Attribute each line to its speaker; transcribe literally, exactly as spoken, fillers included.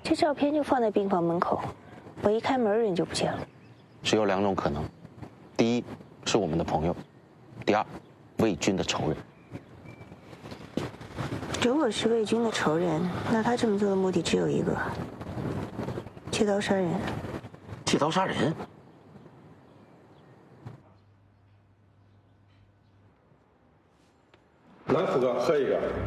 Speaker 1: 这照片就放在病房门口，我一开门人就不见了。
Speaker 2: 只有两种可能：第一是我们的朋友，第二，魏军的仇人。
Speaker 1: 如果是魏军的仇人，那他这么做的目的只有一个：借刀杀人。
Speaker 2: 借刀杀人？
Speaker 3: 来，福哥，喝一个。